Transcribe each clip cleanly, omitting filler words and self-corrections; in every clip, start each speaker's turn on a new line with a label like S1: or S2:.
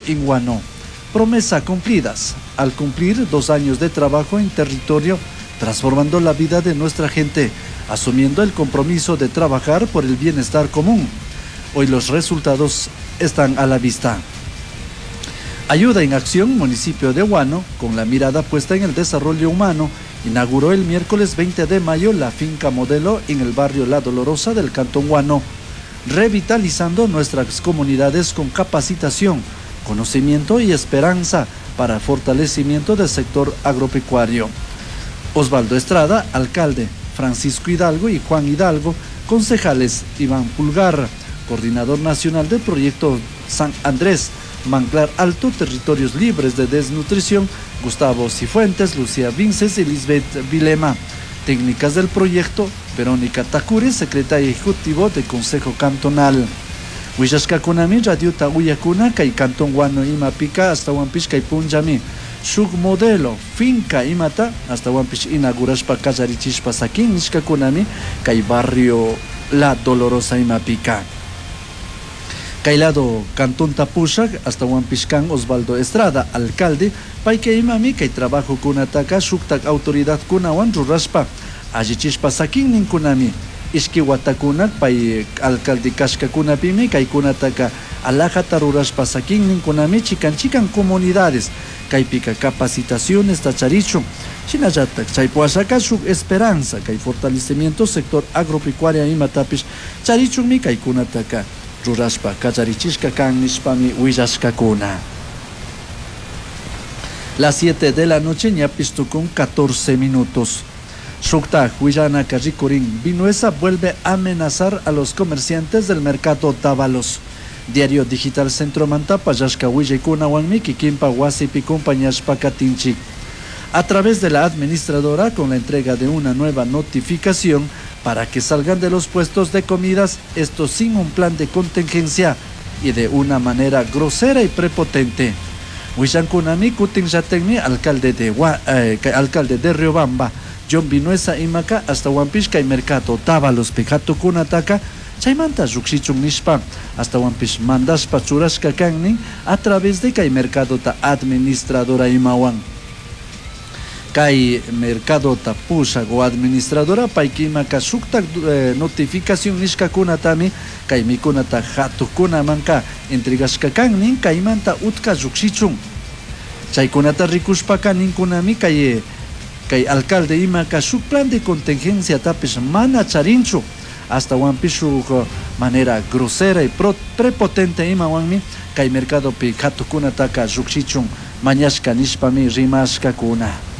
S1: en Huánuco. Promesa cumplidas. Al cumplir 2 años de trabajo en territorio, transformando la vida de nuestra gente, asumiendo el compromiso de trabajar por el bienestar común. Hoy los resultados están a la vista. Ayuda en Acción, municipio de Huánuco, con la mirada puesta en el desarrollo humano, inauguró el miércoles 20 de mayo la finca modelo en el barrio La Dolorosa del Cantón Huánuco, revitalizando nuestras comunidades con capacitación, conocimiento y esperanza para fortalecimiento del sector agropecuario. Osvaldo Estrada, alcalde, Francisco Hidalgo y Juan Hidalgo, concejales, Iván Pulgar, coordinador nacional del proyecto San Andrés, Manglar Alto, Territorios Libres de Desnutrición, Gustavo Cifuentes, Lucía Vinces y Lisbeth Vilema. Técnicas del proyecto, Verónica Takuri, secretaria ejecutivo del Consejo Cantonal. Huillaskakunami, Radio Tauyakuna, Kai Cantón Huánuco Imapica, hasta Huampish Kai Punjami. Shuk modelo, finca Imata, hasta Huampish inaugurashpa Kallarichishpa Sakin, Nishkakunami, Kai barrio La Dolorosa Imapica. Kailado Cantón Tapushak, hasta Huampishkan Osvaldo Estrada, alcalde, Paike Imami, Kai trabajo kunataka, Shuktak autoridad kunawan rurashpa, Ajichishpa Sakin Ninkunami, Ishkiwatakunak, Pai alcalde Kashkakunapimi, Kai kunataka, Alajata rurashpa Sakin Ninkunami, chican comunidades, Kai pika capacitaciones tacharicho, Chinayatak, Chaipuasaka, Shuk esperanza, Kai fortalecimiento sector agropecuario Imatapish, Charichumi, Kai kunataka, Rurashpa, Kacharichishka kan nishpami Huillaskakuna. Las 7 de la noche, ñapistu con 14 minutos. Shukta, Huillana Karikurin, Vinuesa vuelve a amenazar a los comerciantes del mercado Tábalos. Diario Digital Centro Mantapa, Yashka Huillikuna Wanmi, Kikimpa, Wasipi, Compañashpa, Katinchi. A través de la administradora, con la entrega de una nueva notificación para que salgan de los puestos de comidas, esto sin un plan de contingencia y de una manera grosera y prepotente. Huillankunami Kutin Yatenmi, alcalde de Riobamba, John Vinuesa Imaka, hasta Huampishka y Mercado Tábalos, Pijato Kunataka, Chaimanta Ruxichun Nishpa, hasta Huampish Mandashpa Churashka Kannin, a través de Kai Mercado Ta Administradora Imawan. Kai mercado tapusha go administradora paikima kasukta notificación nishkakunatami kai mikunata hatukuna manka entregashkakannin kaimanta utka rukshichun chaykunata rikushpaka ninkunami kai alcalde ima kasuk plan de contingencia tapish mana charinchu hasta Huampishu manera grosera y prepotente ima wanmi kai mercado pi hatukunataka rukshichun mañashka nishpami rimashkakuna.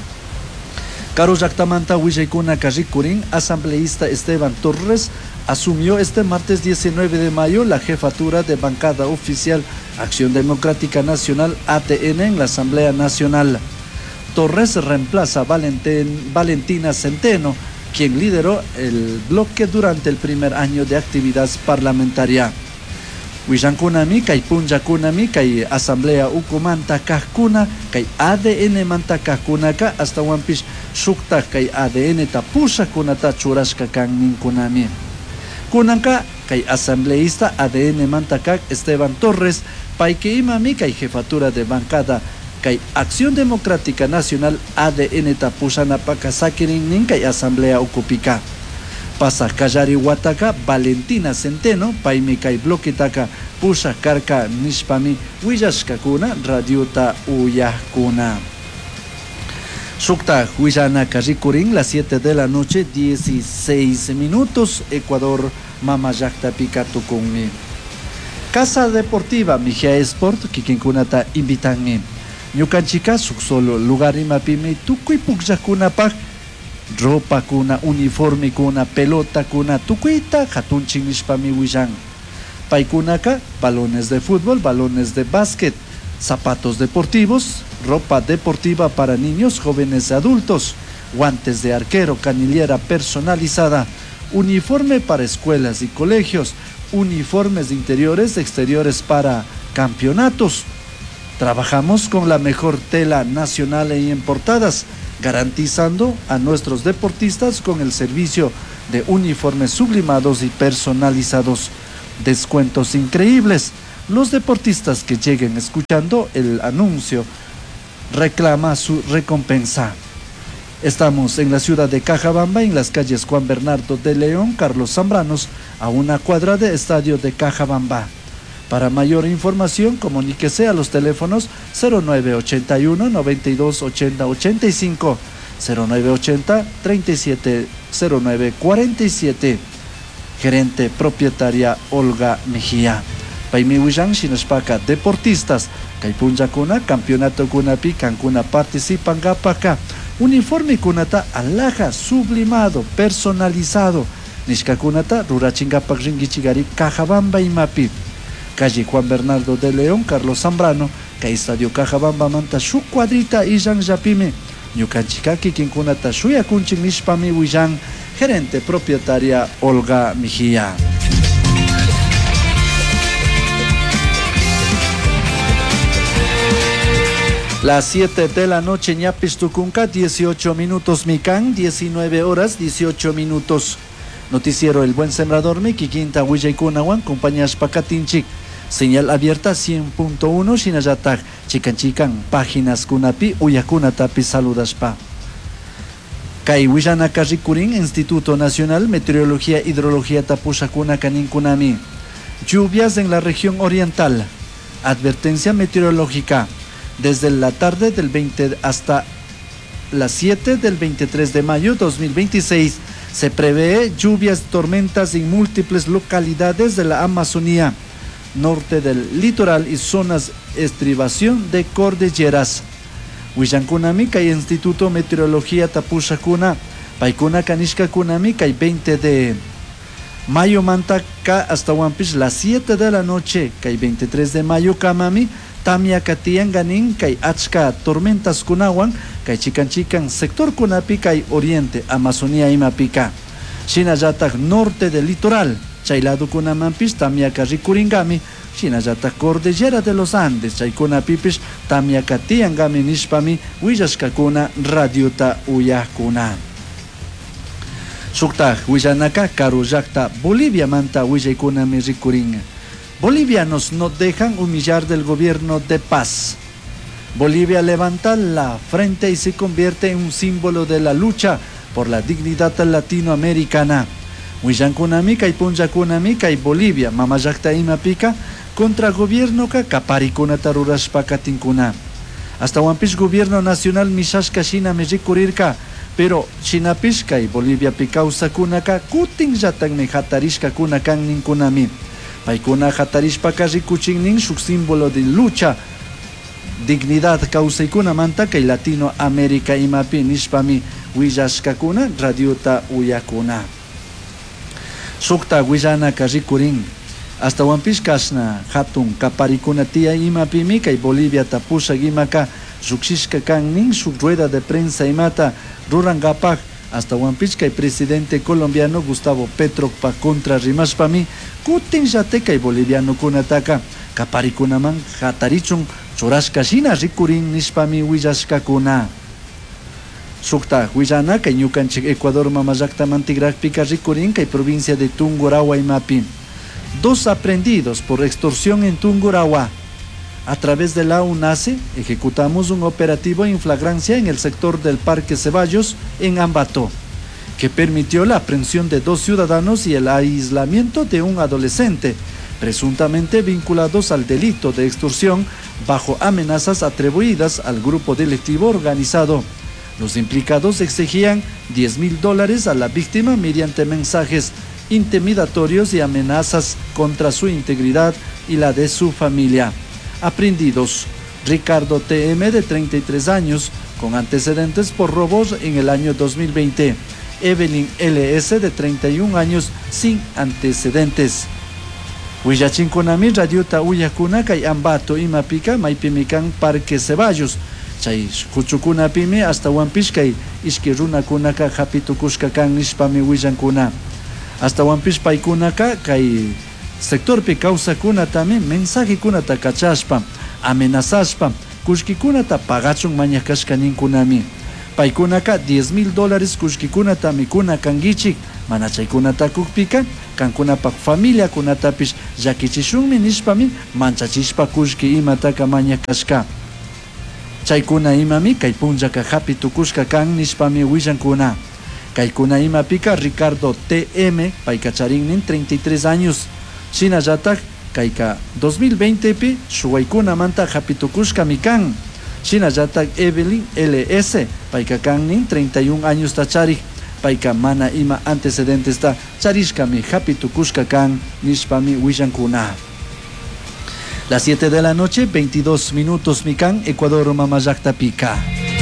S1: Caro Yactamanta Huillaykuna Karikurin, asambleísta Esteban Torres, asumió este martes 19 de mayo la jefatura de bancada oficial Acción Democrática Nacional ATN en la Asamblea Nacional. Torres reemplaza a Valentina Centeno, quien lideró el bloque durante el primer año de actividad parlamentaria. Huillankunami, Kai Punjakunami, Kai Asamblea Ukumanta Kahkuna, Kai ADN Manta Kahkunaka, hasta Huampish Shukta, Kai ADN Tapusha Kunata Churashka Kan Ninkunami. Kunanka, Kai Asambleísta ADN Manta Kak Esteban Torres, Paike Imami, Kai Jefatura de Bancada, Kai Acción Democrática Nacional ADN Tapusha Napakasakirin Nin, Kai Asamblea Ukupika. Pasa Kallari Wataka, Valentina Centeno, Paimi Kai Bloquetaka, Pusha Karka Nishpami, Huillashkakuna, Radiota Uyahkuna. Shukta Huillana Karikurin, las 7 de la noche, 16 minutos, Ecuador, Mamayakta Picatu Kunmi. Casa Deportiva, Mijia Sport, Kikinkunata invitanmi. Ñukanchika, Suksolo, lugar Imapimi, Tukui Pukyakunapak, ropa kuna, uniforme kuna, pelota kuna, tukuita, hatunching nishpami huillan. Paikunaka, balones de fútbol, balones de básquet, zapatos deportivos, ropa deportiva para niños, jóvenes y adultos, guantes de arquero, canillera personalizada, uniforme para escuelas y colegios, uniformes de interiores, exteriores para campeonatos. Trabajamos con la mejor tela nacional e importadas, garantizando a nuestros deportistas con el servicio de uniformes sublimados y personalizados. Descuentos increíbles. Los deportistas que lleguen escuchando el anuncio reclama su recompensa. Estamos en la ciudad de Cajabamba, en las calles Juan Bernardo de León, Carlos Zambranos, a una cuadra de estadio de Cajabamba. Para mayor información, comuníquese a los teléfonos 0981 92 80 85, 0980 37 09 47. Gerente propietaria Olga Mejía. Paimi Huillan Shinashpaka deportistas, Kaipunja kuna, campeonato kunapi, Cancuna participan gapaka. Uniforme kunata alhaja, sublimado, personalizado. Nishka kunata rurachingapak ringichigari Cajabamba y Mapi. Calle Juan Bernardo de León, Carlos Zambrano, que estadio Cajabamba manta shu cuadrita Ijan Japime. Ñukanchikaki kinkunata shuya kunchin nishpami Huillan, gerente propietaria Olga Mejía. Las 7 de la noche, Ñapis Tucunca, 18 minutos, Micán, 19 horas, 18 minutos. Noticiero El Buen Sembrador, Miquiquinta, Huillaycunawan, compañías Pacatinchic. Señal abierta 100.1, Shinayatak, Chicanchican, páginas Kunapi, Uyakunatapi, Saludaspa. Kay Huillana Carricurín, Instituto Nacional Meteorología Hidrología Tapushakuna Caninkunami. Lluvias en la región oriental. Advertencia meteorológica. Desde la tarde del 20 hasta las 7 del 23 de mayo 2026 se prevé lluvias, tormentas en múltiples localidades de la Amazonía, norte del litoral y zonas estribación de cordilleras. Huillankunami kay Instituto Meteorología Tapushakuna, Paikuna Kanishka Kunami kay 20 de mayo mantaka hasta Wampish las 7 de la noche, kay 23 de mayo Kamami, Tamia Katian Ganin, kay Achka tormentas kunawan, kay Chicanchican sector kunapi kay oriente, Amazonía y Mapika. Shinayatak norte del litoral, Chayladu kunamampis, Tamia Karikuringami, Shinayatak cordillera de los Andes, Chaykunapipish, Tamia Katian Gami Nishpami, Huillashkakuna, Radiota Uyakuna. Sukta Huillanaka, Karuyakta, Bolivia manta Huillaykunami Rikuringa. Bolivianos no dejan humillar del gobierno de paz. Bolivia levanta la frente y se convierte en un símbolo de la lucha por la dignidad latinoamericana. Huillankunami kay Punllakunami kay Bolivia mamayakta imapika contra gobierno ka kaparikuna tarurashpaka tinkuna. Hasta Wampish gobierno nacional mishashka shina mejikurirka, pero shinapish kay Bolivia pikausa kunaka kutin yatan mejatarishka kunakan ninkunami. Paikuna hatarishpaka rikuchinnin shuk símbolo de lucha, dignidad kausaykuna manta kay Latinoamérica imapi nishpami willashkakuna radiota uyakuna. Sukta Huillana Karrikurin, hasta Wampishkashna hatun kaparikuna tia imapimi kay Bolivia tapusha gimaka shukshishka kannin shuk rueda de prensa imata rurangapak. Hasta Wampishka y presidente colombiano Gustavo Petro pa contra rimashpami kutin yateca y boliviano kunataka kaparikunaman hatarichun churashkashina rikurin nishpami willashkakuna. Sukta Huillana kay ñukanchik Ecuador mamayakta mantigrakpika rikurin kay provincia de Tungurahua imapi. 2 aprendidos por extorsión en Tungurahua. A través de la UNACE ejecutamos un operativo en flagrancia en el sector del Parque Ceballos, en Ambato, que permitió la aprehensión de 2 ciudadanos y el aislamiento de un adolescente, presuntamente vinculados al delito de extorsión bajo amenazas atribuidas al grupo delictivo organizado. Los implicados exigían $10,000 a la víctima mediante mensajes intimidatorios y amenazas contra su integridad y la de su familia. Aprendidos: Ricardo TM de 33 años, con antecedentes por robos en el año 2020. Evelyn LS de 31 años, sin antecedentes. Huillachinkunami radiota Uyakuna kay Ambato imapika Maipimikan Parque Ceballos. Chay Huchukunapimi hasta Wampishkay Ishkirunakuna Hapitukushkakan nishpami Huillankuna. Hasta Wampish paykunaka kay sector pi kawsakuna también mensaje kunata kachashpa, amenazashpa, kushkikunata pagachun mañakashka ninkunami. Paykunaka $10,000 kushkikunata mikuna kangichik mana chaykunata kukpika kankunapak familia kunatapish llakichishunmi nishpami manchachishpa kushki imataka mañakashka. Chaykuna imami kay punllaka hapi tukushka kan nishpami willankuna. Kaykuna imapika Ricardo TM payka charinnin 33 años. Shinallatak kayka 2020 pi shuwaykunamanta hapi tukushkami kan. Shinallatak Evelyn LS payka kannin 31 años tacharik. Payka mana ima antecedentes ta charishkami hapi tukushka kan nishpami willankuna. Las 7 de la noche, 22 minutos mikan, Ecuador Mamayactapica.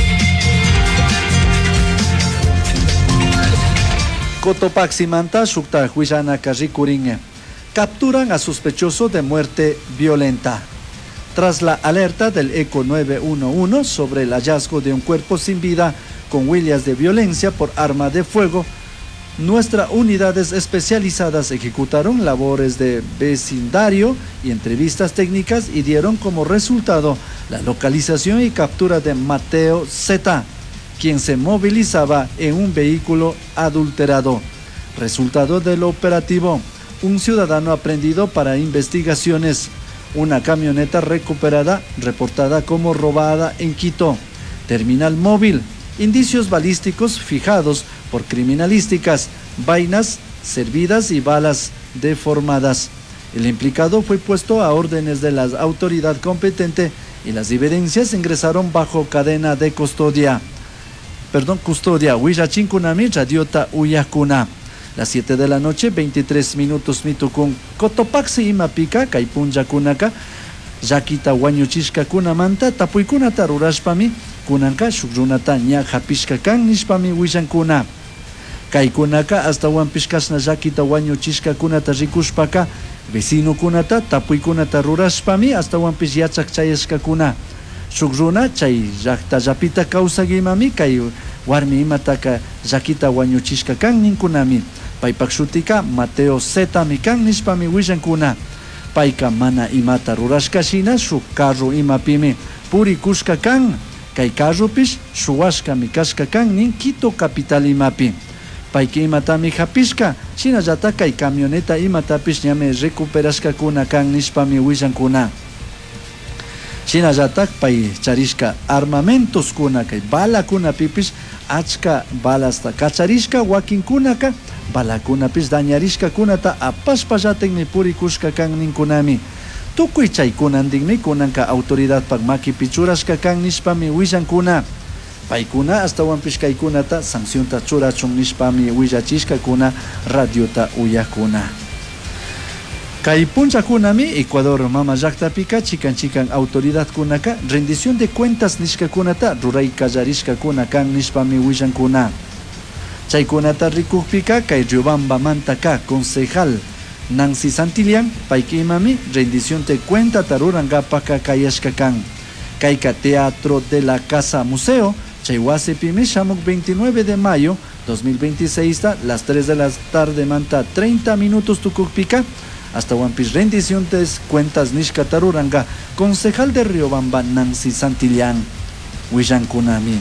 S1: Cotopaxi manta shukta huillana rikurin. Capturan a sospechoso de muerte violenta. Tras la alerta del ECO 911 sobre el hallazgo de un cuerpo sin vida con huellas de violencia por arma de fuego, nuestras unidades especializadas ejecutaron labores de vecindario y entrevistas técnicas y dieron como resultado la localización y captura de Mateo Z, quien se movilizaba en un vehículo adulterado. Resultado del operativo: un ciudadano aprehendido para investigaciones, una camioneta recuperada reportada como robada en Quito, terminal móvil, indicios balísticos fijados por criminalísticas, vainas servidas y balas deformadas. El implicado fue puesto a órdenes de la autoridad competente y las evidencias ingresaron bajo cadena de custodia. Huillachinkunami radiota Uyakuna. Las 7 de la noche, 23 minutos mitukun. Cotopaxi imapika kaypunja kunaka llakita wañuchishka kunamanta tapuykunata rurashpami kunanka shukrunata ña hapishka kan nishpami willankuna. Kaykunaka hasta wampishkashna llakita wañuchishka kunata rikushpaka vecino kunata tapuykunata rurashpami hasta wampish yachak chayashka kuna. Shukruna chay llaqtallapita kawsagimami kay warmi imataka llakita wañuchishka kan ninkunami. Paypak shutika Mateo Z mi kan nishpami willankuna. Payka mana imata rurashkashina shuk carro imapimi purikushka kan. Kay carropish shuwashkami kashka kan nin Quito capital imapi. Payka imatami hapishka, shinallata kay camioneta imatapish ñame recuperashka kuna kan nishpami willankuna. Shinallatak pay charishka armamentos kuna kay bala kuna pipish achka balasta kacharishka wakin kunaka bala kuna pish dañarishka kunata apashpallatenmi purikushka kan ninkunami. Tukuy chay kunandinmi kunanka autoridad pak maki pichurashka kan nishpami willankuna. Paykuna hasta wampish kaykunata sancionta churachun nishpami willachishka kuna radiota uyakuna. Kay punchakunami Ecuador Mamayactapica chikan autoridad kunaka rendición de cuentas nishkakunata ruray kallarishka kuna kan nishpami willankuna. Chaykunata rikukpika kay Riobamba mantaka concejal Nancy Santillán payki imami rendición de cuenta tarurangapaka kayashka kan. Kayka Teatro de la Casa Museo chaywasipimi shamuk 29 de mayo 2026 las 3 de la tarde manta 30 minutos tukukpika hasta wampish rendición de cuentas nishka taruranga concejal de Riobamba Nancy Santillán willankunami.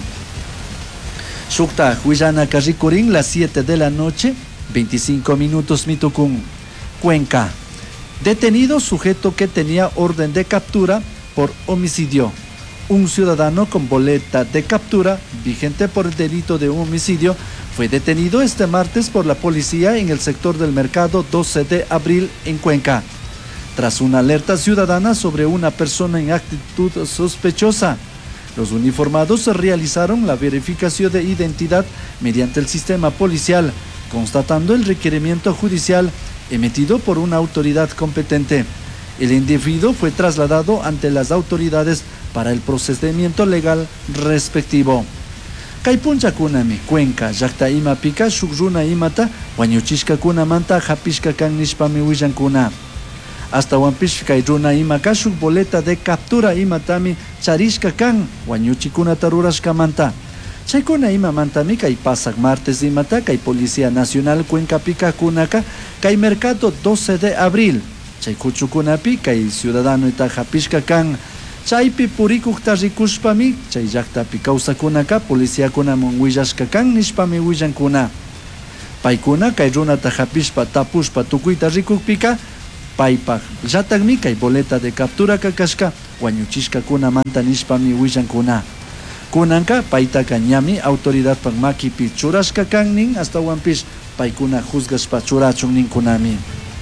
S1: Shukta Huillana Carricurín, las 7 de la noche 25 minutos mitukun. Cuenca. Detenido sujeto que tenía orden de captura por homicidio. Un ciudadano con boleta de captura vigente por el delito de homicidio fue detenido este martes por la policía en el sector del mercado 12 de abril en Cuenca, tras una alerta ciudadana sobre una persona en actitud sospechosa. Los uniformados realizaron la verificación de identidad mediante el sistema policial, constatando el requerimiento judicial emitido por una autoridad competente. El individuo fue trasladado ante las autoridades para el procedimiento legal respectivo. Kaypuncha kunami Cuenca llaqta imapika shukruna imata wañuchishka kunamanta hapishka kan nishpami willankuna. Hasta wampish kay runa imaka shuk boleta de captura imatami charishka kan wañuchikunata rurashkamanta. Chaykuna imamantami kay pasak martes imata kay Policía Nacional Cuencapika kunaka kay mercado 12 de abril. Chay kuchukunapi kay ciudadano ita hapishka kan. Chaypi purikukta rikushpami chay llaqtapi kawsakunaka policíakunaman willashka kan nishpami willankuna. paykuna kay runata hapishpa tapushpa tukuyta rikukpika paypaq llatanmi kay boleta de captura kakashka wañuchishkakunamanta nishpami willankuna kunanka paytaka ñami autoridadpak makipi churashka kannin astawan paykuna juzgashpa churachun ninkunami.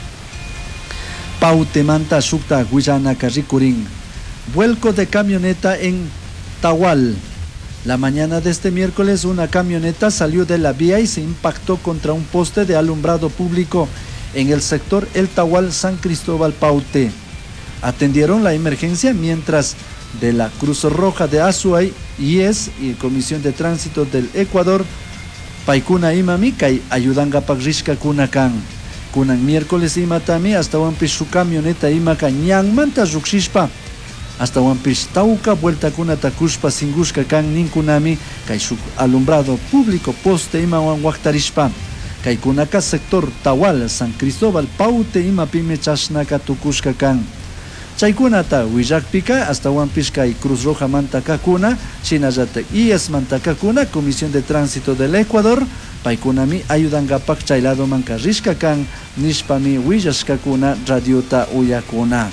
S1: Pautemanta shukta willanaka rikurin vuelco de camioneta en Tahual. La mañana de este miércoles una camioneta salió de la vía y se impactó contra un poste de alumbrado público en el sector El Tahual San Cristóbal Paute. Atendieron la emergencia mientras de la Cruz Roja de Azuay, IES y Comisión de Tránsito del Ecuador paykuna imami kay ayudangapak rishka kunakan. Kunan miércoles imatami hasta wampish su camioneta imaka ñanmanta rukshishpa hasta wampish tauka vuelta kunata kushpa singushka kan ninkunami kay su alumbrado público poste imawan waktarishpa kay kunaka sector Tahual San Cristóbal Paute imapimi chashnaka tukushka kan. Chaykunata willakpika hasta wampish kay Cruz Roja mantakakuna shinallata IES mantakakuna Comisión de Tránsito del Ecuador paykunami ayudangapak chaylado manka rishka kan nishpami willashkakuna radiota uyakuna.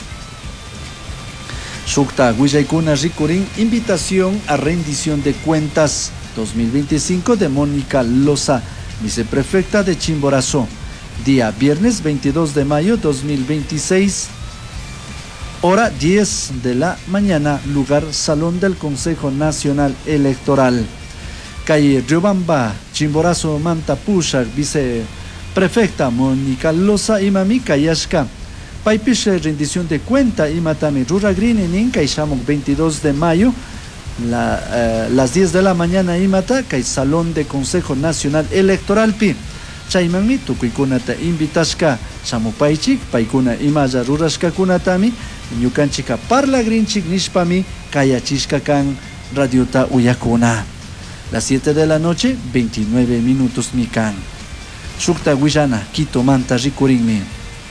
S1: Shukta willaykuna rikurin invitación a rendición de cuentas 2025 de Mónica Loza, viceprefecta de Chimborazo, día viernes 22 de mayo 2026, hora 10 de la mañana, lugar Salón del Consejo Nacional Electoral. Calle Riobamba, Chimborazo, Manta Pushak, viceprefecta Mónica Loza, imami Kayashka. Paypish rendición de cuenta, imatami Ruragrini, Ninka, Ishamok 22 de mayo, las 10 de la mañana, imata, Kay Salón de Consejo Nacional Electoral, pi. Chaymami, Tukuikunata, invitashka, Chamupaychik, Paykuna, Imaya, Rurashka Kunatami, Ñukanchika, Parla Grinchik, Nishpami, Kayachishka Kan, Radiota Uyakuna. Las 7 de la noche, 29 minutos mikan. Shukta Guillana, Quito Manta Rikurinmi.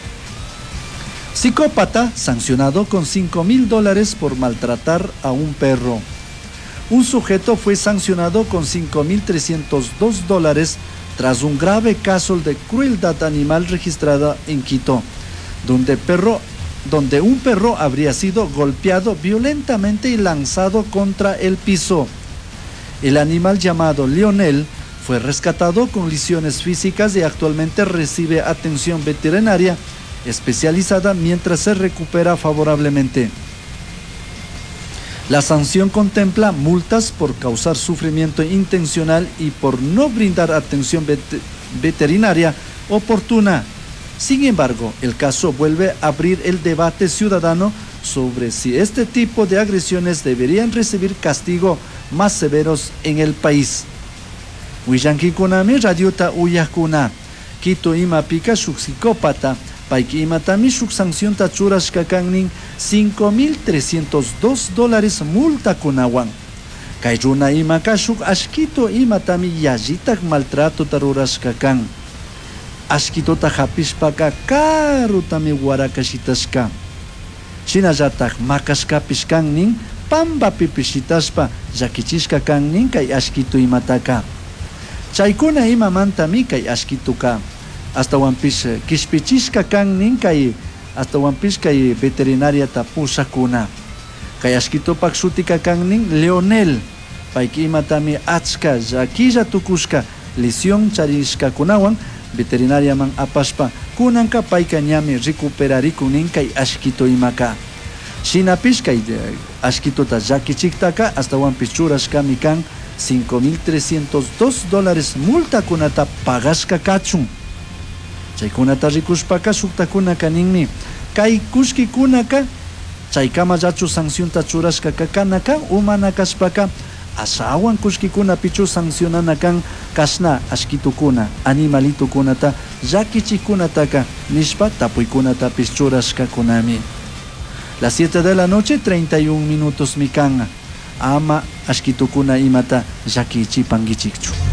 S1: Psicópata sancionado con $5,000 por maltratar a un perro. Un sujeto fue sancionado con $5,302 tras un grave caso de crueldad animal registrada en Quito, donde un perro habría sido golpeado violentamente y lanzado contra el piso. El animal llamado Lionel fue rescatado con lesiones físicas y actualmente recibe atención veterinaria especializada mientras se recupera favorablemente. La sanción contempla multas por causar sufrimiento intencional y por no brindar atención veterinaria oportuna. Sin embargo, el caso vuelve a abrir el debate ciudadano sobre si este tipo de agresiones deberían recibir castigo más severos en el país. Huillanquikunami radiota uyakuna, Quito imapika shuk psicópata, payki imatami shuk sanción tachurashka kannin $5,302 multa kunawan. Kay runa imaka shuk ashkito imatami yajitak maltrato tarurashka kan. Ashkitota hapishpaka karutami warakashitashka. Shinallatak makashkapish kannin pambapi pishitashpa llakichishka kannin kay ashkito imataka. Chaykuna imamantami kay ashkituka. Hasta wampish kishpichishka kannin kay hasta wampish kay veterinaria tapushakuna. Kay ashkitopak shutika kannin Leonel. Payki imatami achka llakilla tukushka lesión charishka kunawan veterinaria man apashpa kunanka payka ñami recuperarikunin kay ashkito imaka. Shinapish kay ashkitota llakichiktaka hasta wampish churashkami kan $5,302 multa kunata pagashka kachun. Chaykunata rikushpaka shuktakuna kaninmi kay kushkikunaka chaykama yachu sancionta churashka kakanaka umana kashpaka ashawan kushkikuna pichu sancionana kan kashna ashkitukuna animalitukunata llakichikunataka nishpa tapuykunata churashka kunami. Las 7 de la noche 31 minutos mikan ama ashkitukuna imata llakichipangichikchu.